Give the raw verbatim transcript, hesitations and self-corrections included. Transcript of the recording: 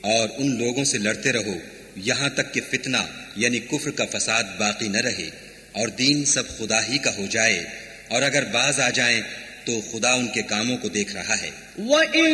और उन लोगों से लड़ते रहो यहाँ तक कि फितना यानी कुफ्र का फसाद बाकी न रहे और दीन सब खुदा ही का हो जाए, और अगर बाज आ जाएं तो खुदा उनके कामों को देख रहा है।